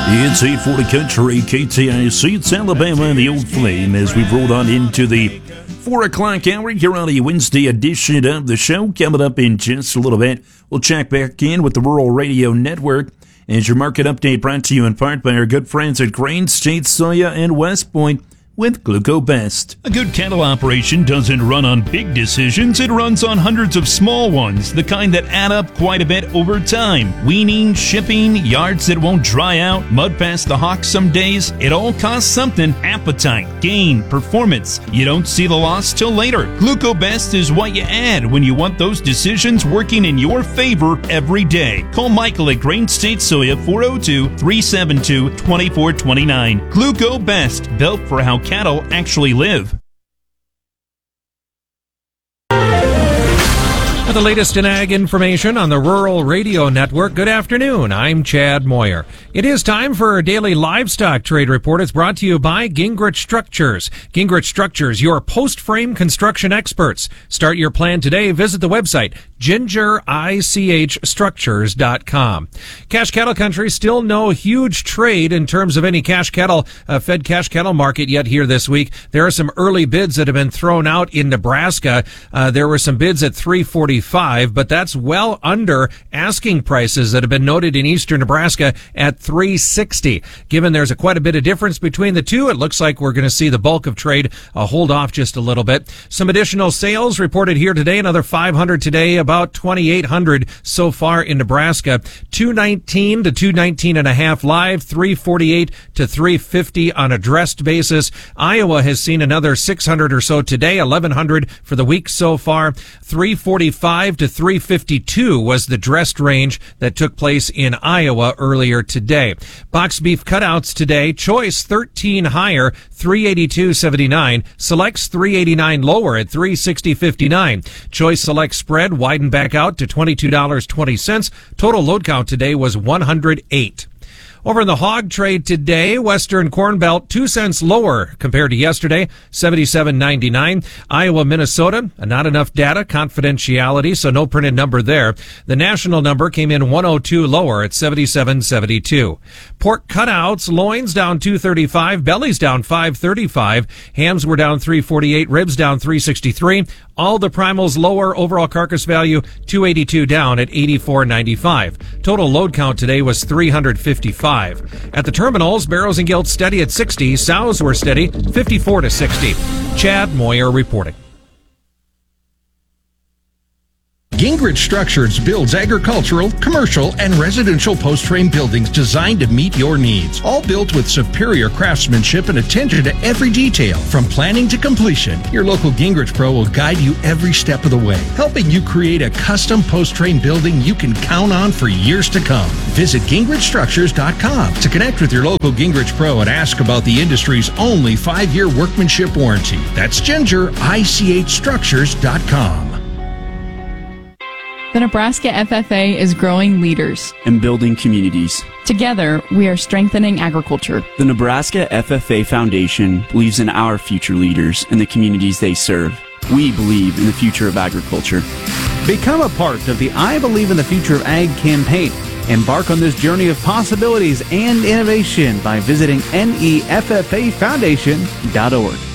It's 840 Country, KTIC. It's Alabama and the Old Flame as we've rolled on into the 4 o'clock hour here on a Wednesday edition of the show. Coming up in just a little bit, we'll check back in with the Rural Radio Network as your market update brought to you in part by our good friends at Grain State Soya and West Point with GlucoBest. A good cattle operation doesn't run on big decisions, it runs on hundreds of small ones, the kind that add up quite a bit over time. Weaning, shipping, yards that won't dry out, mud past the hawk some days, it all costs something. Appetite, gain, performance. You don't see the loss till later. GlucoBest is what you add when you want those decisions working in your favor every day. Call Michael at Grain State Soya 402-372-2429. GlucoBest, built for how cattle actually live. For the latest in ag information on the Rural Radio Network, good afternoon. I'm Chad Moyer. It is time for our daily livestock trade report. It's brought to you by Gingrich Structures. Gingrich Structures, your post-frame construction experts. Start your plan today. Visit the website, gingerichstructures.com. Cash cattle country, still no huge trade in terms of any cash cattle, fed cash cattle market yet here this week. There are some early bids that have been thrown out in Nebraska. There were some bids at $3.45, but that's well under asking prices that have been noted in eastern Nebraska at $3.60. Given there's quite a bit of difference between the two, it looks like we're going to see the bulk of trade hold off just a little bit. Some additional sales reported here today, another 500 today, about 2,800 so far in Nebraska. 219 to 219 and a half live, 348 to 350 on a dressed basis. Iowa has seen another 600 or so today, 1,100 for the week so far. 345 to 352 was the dressed range that took place in Iowa earlier today. Box beef cutouts today, choice 13 higher, 382.79. Selects 389 lower at 360.59. Choice select spread widened back out to $22.20. Total load count today was 108. Over in the hog trade today, Western Corn Belt 2 cents lower compared to yesterday, 77.99. Iowa, Minnesota, not enough data, confidentiality, so no printed number there. The national number came in 102 lower at 77.72. Pork cutouts, loins down 235, bellies down 535, hams were down 348, ribs down 363. All the primals lower, overall carcass value 282 down at 84.95. Total load count today was 355. At the terminals, barrows and gilts steady at 60, sows were steady 54 to 60. Chad Moyer reporting. Gingrich Structures builds agricultural, commercial, and residential post-frame buildings designed to meet your needs. All built with superior craftsmanship and attention to every detail. From planning to completion, your local Gingrich Pro will guide you every step of the way, helping you create a custom post-frame building you can count on for years to come. Visit GingrichStructures.com to connect with your local Gingrich Pro and ask about the industry's only 5-year workmanship warranty. That's GingerichStructures.com. The Nebraska FFA is growing leaders and building communities. Together, we are strengthening agriculture. The Nebraska FFA Foundation believes in our future leaders and the communities they serve. We believe in the future of agriculture. Become a part of the I Believe in the Future of Ag campaign. Embark on this journey of possibilities and innovation by visiting neffafoundation.org.